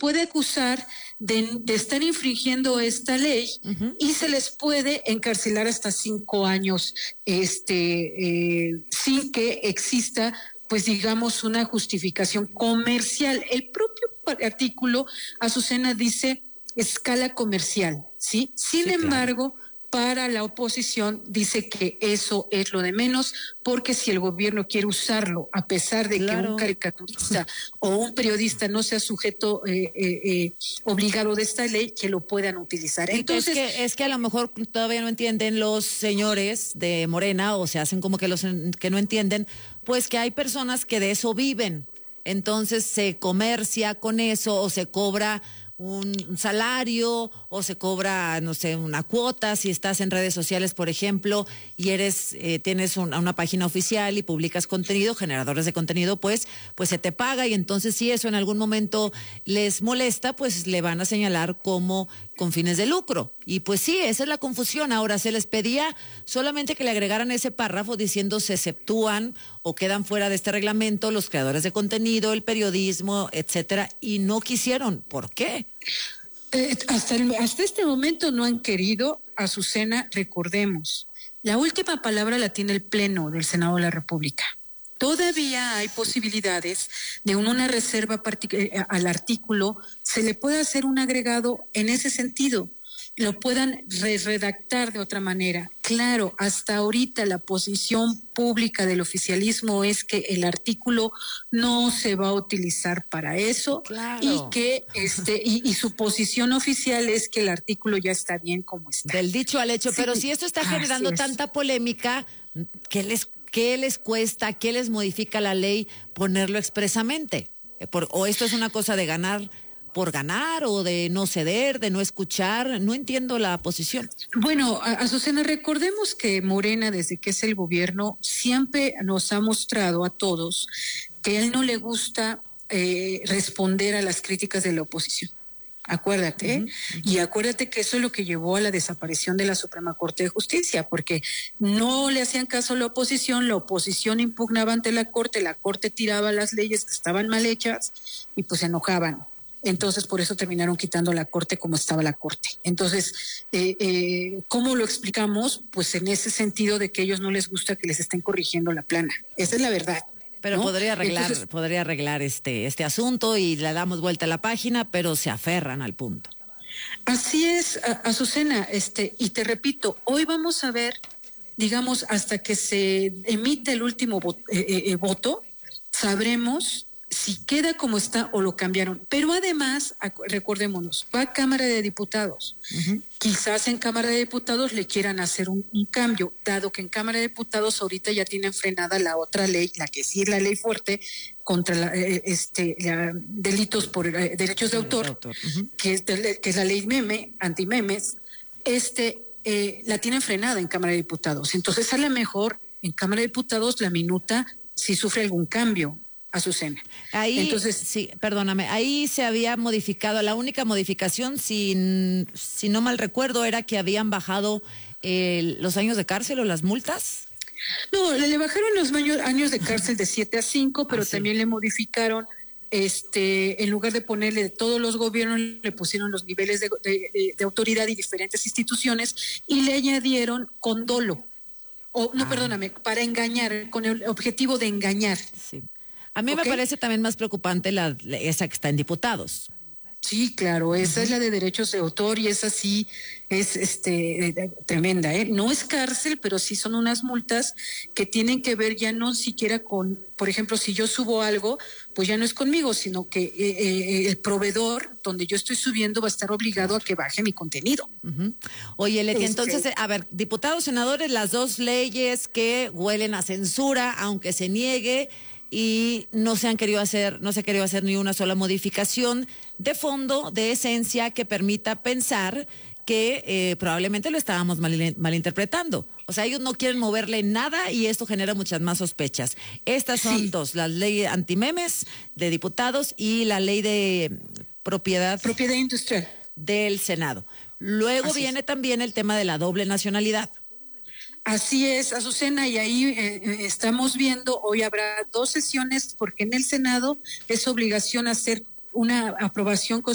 puede acusar de estar infringiendo esta ley y se les puede encarcelar hasta 5 años, sin que exista, pues digamos, una justificación comercial. El propio artículo, Azucena, dice escala comercial, ¿sí? Sin embargo, claro, para la oposición dice que eso es lo de menos, porque si el gobierno quiere usarlo, a pesar de que un caricaturista o un periodista no sea sujeto obligado de esta ley, que lo puedan utilizar. Entonces, es que a lo mejor todavía no entienden los señores de Morena, o se hacen como que que no entienden, pues que hay personas que de eso viven. Entonces se comercia con eso, o se cobra un salario, o se cobra, no sé, una cuota. Si estás en redes sociales, por ejemplo, y tienes una página oficial y publicas contenido, generadores de contenido, pues se te paga, y entonces si eso en algún momento les molesta, pues le van a señalar como con fines de lucro. Y pues sí, esa es la confusión. Ahora, se les pedía solamente que le agregaran ese párrafo diciendo se exceptúan o quedan fuera de este reglamento los creadores de contenido, el periodismo, etcétera, y no quisieron. ¿Por qué? Hasta este momento no han querido. Azucena, recordemos, la última palabra la tiene el Pleno del Senado de la República. Todavía hay posibilidades de una reserva al artículo, se le puede hacer un agregado en ese sentido, lo puedan redactar de otra manera. Claro, hasta ahorita la posición pública del oficialismo es que el artículo no se va a utilizar para eso, claro, y que y su posición oficial es que el artículo ya está bien como está. Del dicho al hecho, sí, pero si esto está generando tanta polémica, ¿qué les cuesta, qué les modifica la ley ponerlo expresamente? ¿O esto es una cosa de ganar por ganar, o de no ceder, de no escuchar? No entiendo la posición. Bueno, Azucena, recordemos que Morena, desde que es el gobierno, siempre nos ha mostrado a todos que a él no le gusta responder a las críticas de la oposición. Acuérdate, y acuérdate que eso es lo que llevó a la desaparición de la Suprema Corte de Justicia, porque no le hacían caso a la oposición impugnaba ante la Corte tiraba las leyes que estaban mal hechas y pues se enojaban. Entonces, por eso terminaron quitando la Corte como estaba la Corte. Entonces, ¿cómo lo explicamos? Pues en ese sentido de que a ellos no les gusta que les estén corrigiendo la plana. Esa es la verdad. Pero ¿no? podría arreglar este asunto y le damos vuelta a la página, pero se aferran al punto. Así es, Azucena, y te repito, hoy vamos a ver, digamos, hasta que se emite el último voto, sabremos si queda como está o lo cambiaron. Pero además, recordémonos, va a Cámara de Diputados. Quizás en Cámara de Diputados le quieran hacer un cambio, dado que en Cámara de Diputados ahorita ya tienen frenada la otra ley, la que sí es la ley fuerte contra delitos por derechos de autor, que es la ley anti-memes, la tienen frenada en Cámara de Diputados. Entonces, a lo mejor en Cámara de Diputados la minuta si sufre algún cambio. Azucena. Entonces, sí, perdóname, ahí se había modificado, la única modificación, si no mal recuerdo, era que habían bajado los años de cárcel o las multas. No, le bajaron los años de cárcel de 7 a 5, pero también le modificaron, en lugar de ponerle de todos los gobiernos, le pusieron los niveles de autoridad y diferentes instituciones, y le añadieron con dolo, perdóname, para engañar, con el objetivo de engañar. Sí. A mí me parece también más preocupante esa que está en diputados. Sí, claro, esa es la de derechos de autor, y esa sí es tremenda, ¿eh? No es cárcel, pero sí son unas multas que tienen que ver ya no siquiera con, por ejemplo, si yo subo algo, pues ya no es conmigo, sino que el proveedor donde yo estoy subiendo va a estar obligado a que baje mi contenido. Oye, Leti, entonces, a ver, diputados, senadores, las dos leyes que huelen a censura, aunque se niegue, y no se ha querido hacer ni una sola modificación de fondo, de esencia, que permita pensar que probablemente lo estábamos malinterpretando. O sea, ellos no quieren moverle nada y esto genera muchas más sospechas. Estas son dos, la ley antimemes de diputados y la ley de propiedad industrial del Senado. Luego viene también el tema de la doble nacionalidad. Así es, Azucena, y ahí estamos viendo, hoy habrá 2 sesiones, porque en el Senado es obligación hacer una aprobación